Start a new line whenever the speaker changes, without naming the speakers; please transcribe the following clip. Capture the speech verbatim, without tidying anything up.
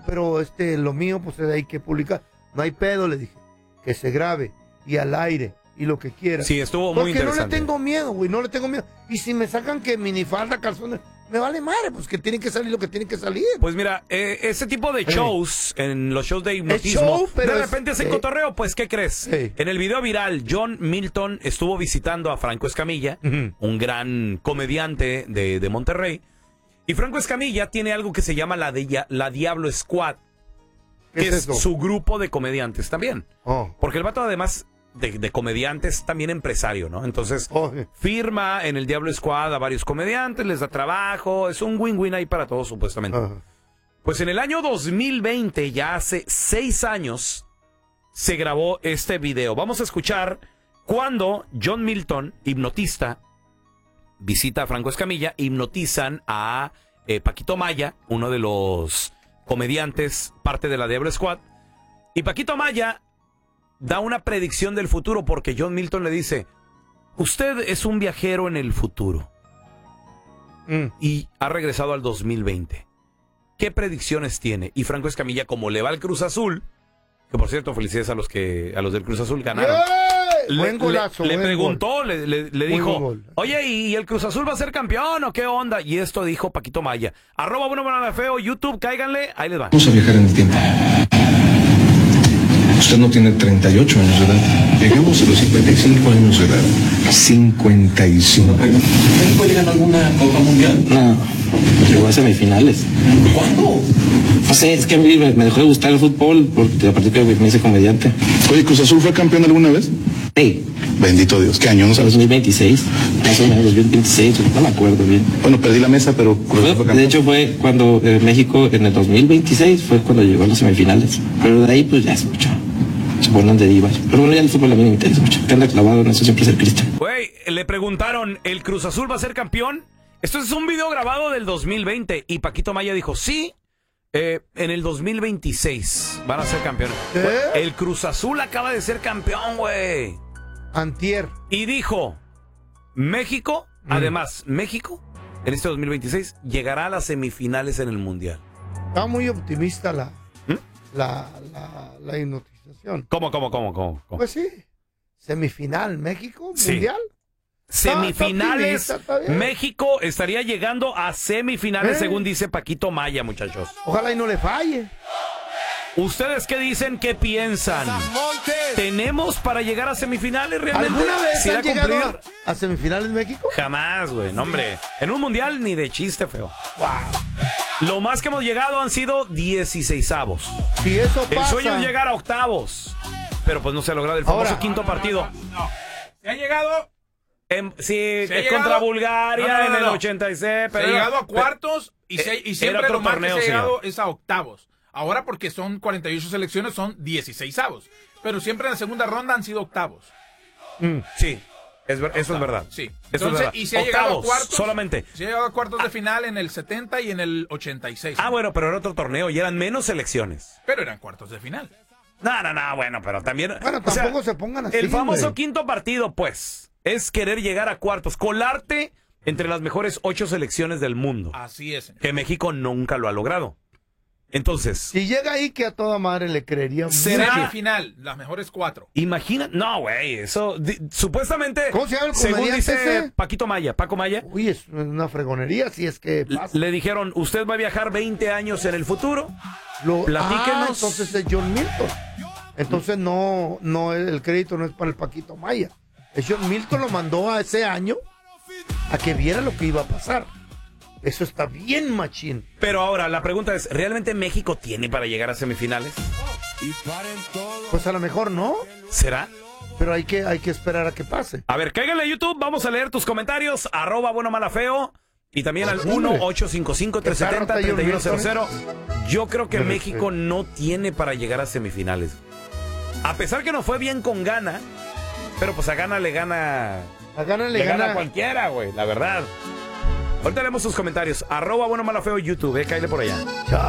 pero este, lo mío, pues hay que publicar. No hay pedo, le dije. Que se grabe y al aire y lo que quiera.
Sí, estuvo muy
Porque
interesante.
no le tengo miedo, güey, no le tengo miedo. Y si me sacan que minifalda, calzones, me vale madre, pues que tiene que salir lo que tiene que salir.
Pues mira, eh, ese tipo de shows, hey. en los shows de hipnotismo,
show, pero
de repente
es,
hacen
hey.
cotorreo, pues ¿qué crees?
Hey.
En el video viral, John Milton estuvo visitando a Franco Escamilla, uh-huh. un gran comediante de, de Monterrey, y Franco Escamilla tiene algo que se llama la, de, la Diablo Squad, que es, es su grupo de comediantes también. Oh. Porque el vato además de, de comediantes también empresario, ¿no? Entonces oh. firma en el Diablo Squad a varios comediantes, les da trabajo, es un win-win ahí para todos supuestamente. Uh-huh. Pues en el año dos mil veinte, ya hace seis años, se grabó este video. Vamos a escuchar cuando John Milton, hipnotista, visita a Franco Escamilla, hipnotizan a eh, Paquito Maya, uno de los comediantes, parte de la Diablo Squad, y Paquito Maya da una predicción del futuro porque John Milton le dice, usted es un viajero en el futuro mm. y ha regresado al dos mil veinte. ¿Qué predicciones tiene? Y Franco Escamilla, como le va al Cruz Azul, que por cierto, felicidades a los que a los del Cruz Azul ganaron. Le,
buen golazo,
le, le
buen
preguntó,
gol.
le, le, le dijo, oye, ¿y el Cruz Azul va a ser campeón o qué onda? Y esto dijo Paquito Maya. Arroba bueno, bueno, feo, YouTube, cáiganle, ahí les va.
Vamos a viajar en el tiempo. Usted no tiene treinta y ocho años de edad. Llegamos a los cincuenta y cinco años de edad. cincuenta y cinco.
¿México llega a alguna Copa Mundial?
No, llegó a semifinales.
¿Cuándo?
No sé, es que a mí me, me dejó de gustar el fútbol porque a partir de que me hice comediante.
Oye, ¿Cruz Azul fue campeón alguna vez?
Sí.
Bendito Dios, ¿qué año? ¿No sabes?
dos mil veintiséis, más o menos, dos mil veintiséis, no me acuerdo bien.
Bueno, perdí la mesa, pero Cruz Azul fue campeón.
De hecho, fue cuando eh, México, en el dos mil veintiséis, fue cuando llegó a las semifinales. Pero de ahí, pues ya es mucho. Se ponen de divas. Pero bueno, ya el fútbol a mí me interesa mucho. Que anda clavado en eso siempre es el Cristian.
Güey, le preguntaron, ¿el Cruz Azul va a ser campeón? Esto es un video grabado del dos mil veinte. Y Paquito Maya dijo, sí, eh, en el dos mil veintiséis van a ser campeones.
¿Eh?
El Cruz Azul acaba de ser campeón, güey.
Antier.
Y dijo, México, mm. además, México, en este dos mil veintiséis, llegará a las semifinales en el Mundial.
Está muy optimista la,
¿Mm?
la, la, la hipnotización.
¿Cómo, cómo, cómo, cómo? cómo?
Pues sí. Semifinal, México,
sí.
Mundial.
Semifinales,
ah, está bien.
México estaría llegando a semifinales, ¿Eh? según dice Paquito Maya, muchachos.
Ojalá y no le falle.
¿Ustedes qué dicen? ¿Qué piensan? ¿Tenemos para llegar a semifinales realmente?
¿Alguna vez
¿Sí
han
a
llegado
cumplir?
a, a semifinales México?
Jamás, güey, no, hombre. En un mundial ni de chiste, feo.
Wow.
Lo más que hemos llegado han sido dieciseisavos.
Si eso pasa.
El sueño es llegar a octavos. Pero pues no se ha logrado el famoso Ahora, quinto
no, no,
partido.
No, no, no. ¿Se ha llegado?
En, sí,
¿Se ha
es
llegado?
contra Bulgaria
No, no, no,
en el
no.
ochenta y seis. Pero
se ha llegado a cuartos y,
eh,
se, y siempre
otro
lo más
torneo,
que se ha llegado
señor.
es a octavos. Ahora porque son cuarenta y ocho selecciones, son dieciseisavos. Pero siempre en la segunda ronda han sido octavos.
Mm, sí, es ver, eso es verdad.
Sí.
Eso
Entonces,
es verdad.
y se ha
octavos,
llegado a cuartos.
solamente.
Se ha llegado a cuartos de final en el setenta y en el ochenta y seis.
Ah, bueno, pero era otro torneo y eran menos selecciones.
Pero eran cuartos de final.
No, no, no, bueno, pero también...
Bueno, tampoco o sea, se pongan así.
El famoso
güey.
quinto partido, pues, es querer llegar a cuartos, colarte entre las mejores ocho selecciones del mundo.
Así es.
Que México nunca lo ha logrado. Entonces...
Si llega ahí, que a toda madre le creería
¿será
mucho.
final, las mejores cuatro.
Imagina... No, güey, eso... Di, supuestamente...
¿Cómo se llama el
según
comediante
dice
ese?
Paquito Maya, Paco Maya...
Uy, es una fregonería si es que pasa.
Le dijeron, usted va a viajar veinte años en el futuro.
Lo,
Platíquenos.
Ah, entonces es John Milton. Entonces no, no, el crédito no es para el Paquito Maya. El John Milton lo mandó a ese año a que viera lo que iba a pasar. Eso está bien machín.
Pero ahora, la pregunta es, ¿realmente México tiene para llegar a semifinales?
Pues a lo mejor no.
¿Será?
Pero hay que, hay que esperar a que pase.
A ver, cáigale a YouTube, vamos a leer tus comentarios, arroba bueno mala feo, y también al uno ocho cinco cinco, tres siete cero, tres uno cero cero. Yo creo que México no tiene para llegar a semifinales. A pesar que no fue bien con Ghana, pero pues a Ghana le gana...
A Ghana le,
le gana,
gana
a cualquiera, güey, la verdad. Ahorita leemos sus comentarios, arroba bueno mala feo YouTube, eh, cáigale por allá.